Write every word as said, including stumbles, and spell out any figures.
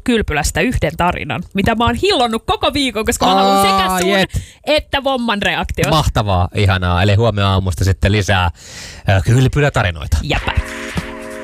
kylpylästä yhden tarinan, mitä mä oon hillonnut koko viikon, koska mä haluan sekä sun jet. että Vomman reaktiot. Mahtavaa, ihanaa. Eli huomenna aamusta sitten lisää äh, kylpylätarinoita. Jäpä.